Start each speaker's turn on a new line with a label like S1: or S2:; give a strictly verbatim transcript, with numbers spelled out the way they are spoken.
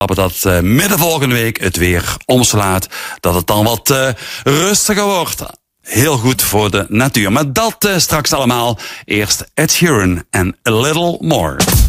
S1: dat uh, midden volgende week het weer omslaat. Dat het dan wat uh, rustiger wordt. Heel goed voor de natuur. Maar dat uh, straks allemaal. Eerst Ed Sheeran en A Little More.